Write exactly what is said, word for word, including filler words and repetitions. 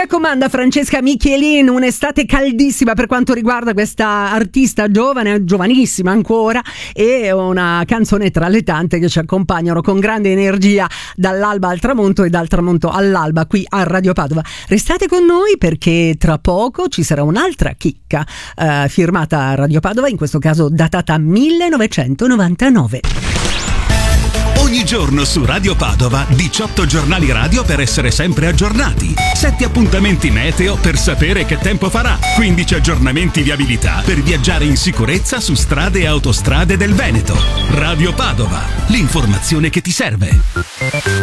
raccomanda Francesca Michelin, un'estate caldissima per quanto riguarda questa artista giovane, giovanissima ancora, e una canzone tra le tante che ci accompagnano con grande energia dall'alba al tramonto e dal tramonto all'alba qui a Radio Padova. Restate con noi perché tra poco ci sarà un'altra chicca eh, firmata a Radio Padova, in questo caso datata millenovecentonovantanove. Ogni giorno su Radio Padova diciotto giornali radio per essere sempre aggiornati, sette appuntamenti meteo per sapere che tempo farà, quindici aggiornamenti viabilità per viaggiare in sicurezza su strade e autostrade del Veneto. Radio Padova, l'informazione che ti serve.